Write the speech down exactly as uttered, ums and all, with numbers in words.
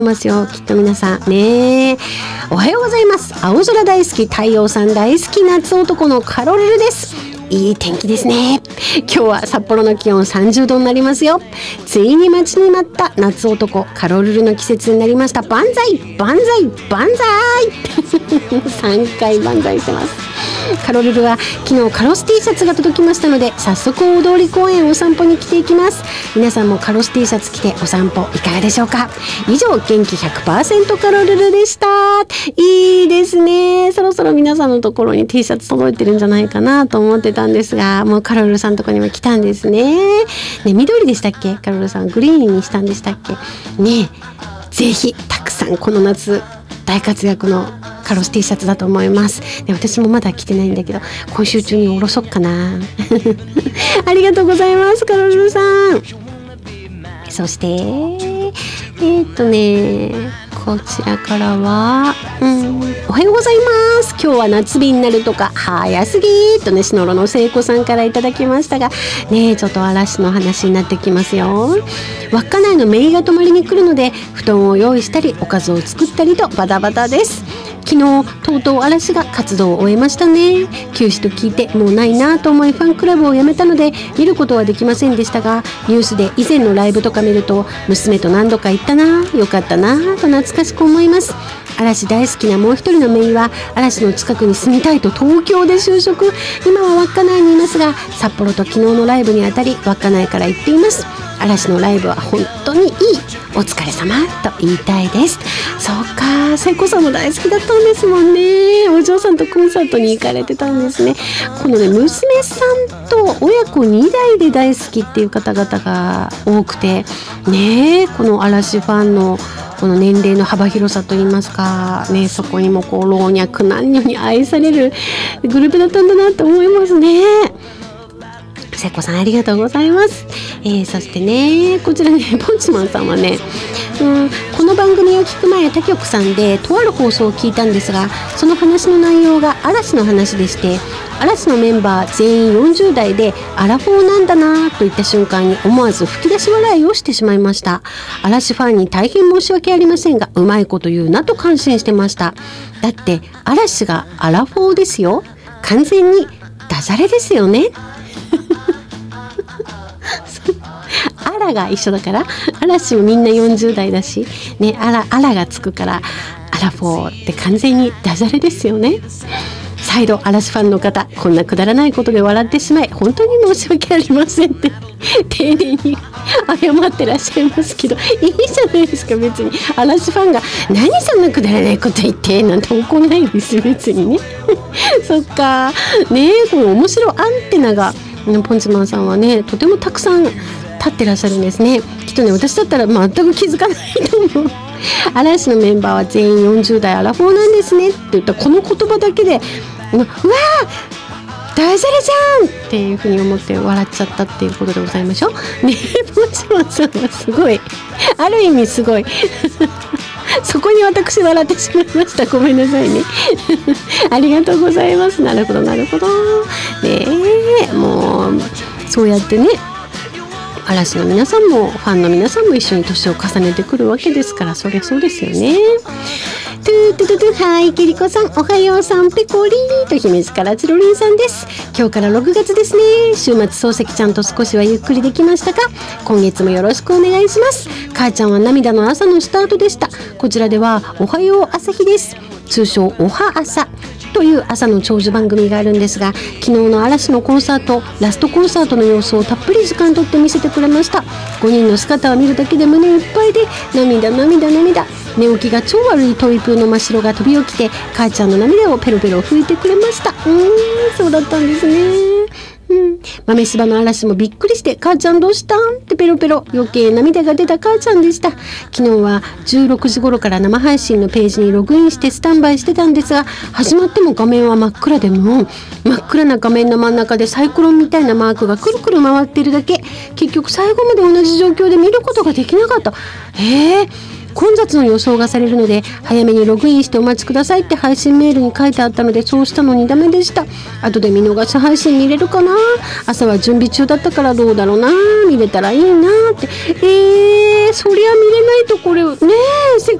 ますよ、きっと皆さんね。おはようございます。青空大好き、太陽さん大好き、夏男のカロルルです。いい天気ですね。今日は札幌の気温さんじゅうどになりますよ。ついに待ちに待った夏男カロルルの季節になりました。万歳万歳万歳さんかい万歳してます。カロルルは昨日カロス T シャツが届きましたので、早速大通公園お散歩に来ていきます。皆さんもカロス T シャツ着てお散歩いかがでしょうか。以上、元気 ひゃくパーセント カロルルでした。いいですね。そろそろ皆さんのところに T シャツ届いてるんじゃないかなと思ってたんですが、もうカロルルさんのところにも来たんですね。ね、緑でしたっけ、カロルルさん。グリーンにしたんでしたっけね。ぜひたくさんこの夏大活躍のカロス T シャツだと思います。で、私もまだ着てないんだけど、今週中におろそっかなありがとうございます、カロルルさん。そしてえー、っとねこちらからは、うん、おはようございます。今日は夏日になるとか早すぎーとね、しのろの聖子さんからいただきましたがね、ちょっと嵐の話になってきますよ。稚内の姪が泊まりに来るので、布団を用意したりおかずを作ったりとバタバタです。昨日とうとう嵐が活動を終えましたね。休止と聞いてもうないなと思いファンクラブを辞めたので見ることはできませんでしたが、ニュースで以前のライブとか見ると娘と何度か行ったな、よかったなと懐かしく思います。嵐大好きなもう一人の姪は嵐の近くに住みたいと東京で就職、今は稚内にいますが、札幌と昨日のライブにあたり稚内から行っています。嵐のライブは本当にいい、お疲れ様と言いたいです。そうか、聖子さんも大好きだったんですもんね。お嬢さんとコンサートに行かれてたんですね。このね、娘さんと親子にだいで大好きっていう方々が多くてね、この嵐ファンのこの年齢の幅広さといいますかね、そこにもこう老若男女に愛されるグループだったんだなと思いますね。聖子さんありがとうございます。えー、そしてね、こちらね、ポンチマンさんはね、うん、この番組を聞く前、他局さんでとある放送を聞いたんですが、その話の内容が嵐の話でして、嵐のメンバー全員よんじゅうだいでアラフォーなんだなと言った瞬間に思わず吹き出し笑いをしてしまいました。嵐ファンに大変申し訳ありませんが、うまいこと言うなと感心してました。だって嵐がアラフォーですよ。完全にダジャレですよねアラが一緒だから、嵐もみんなよんじゅうだいだしね、アラ、アラがつくからアラフォーって完全にダジャレですよね。再度嵐ファンの方、こんなくだらないことで笑ってしまい本当に申し訳ありませんって丁寧に謝ってらっしゃいますけど、いいじゃないですか。別に嵐ファンが何そんなくだらないこと言ってなんて怒んないですよ、別にねそっかね、この面白アンテナがポンチマンさんはね、とてもたくさん立ってらっしゃるんですね。きっとね、私だったら全く気づかないと思う嵐のメンバーは全員よんじゅうだいアラフォーなんですねって言ったこの言葉だけで、うわーダジャレじゃんっていうふうに思って笑っちゃったっていうことでございましょうね。ポンチマンさんはすごい、ある意味すごいそこに私笑ってしまいました。ごめんなさいねありがとうございます。なるほどなるほどねえ、もうそうやってね、嵐の皆さんもファンの皆さんも一緒に年を重ねてくるわけですから、そりゃそうですよね。トゥートゥトゥトゥ、はい、キリコさんおはようさん、ペコリーと姫路からチロリンさんです。今日からろくがつですね。週末漱石ちゃんと少しはゆっくりできましたか。今月もよろしくお願いします。母ちゃんは涙の朝のスタートでした。こちらではおはよう朝日です。通称おは朝という朝の長寿番組があるんですが、昨日の嵐のコンサート、ラストコンサートの様子をたっぷり時間とって見せてくれました。ごにんの姿を見るだけで胸いっぱいで涙涙涙、寝起きが超悪いトイプーの真白が飛び起きて母ちゃんの涙をペロペロ拭いてくれました。うーん、そうだったんですね。うん、豆柴の嵐もびっくりして母ちゃんどうしたんってペロペロ余計涙が出た母ちゃんでした。昨日はじゅうろくじ頃から生配信のページにログインしてスタンバイしてたんですが、始まっても画面は真っ暗で無音、真っ暗な画面の真ん中でサイコロみたいなマークがくるくる回っているだけ。結局最後まで同じ状況で見ることができなかった。えー混雑の予想がされるので早めにログインしてお待ちくださいって配信メールに書いてあったので、そうしたのにダメでした。後で見逃し配信見れるかな。朝は準備中だったからどうだろうな、見れたらいいなって。えー、そりゃ見れないとこれねえ、せっ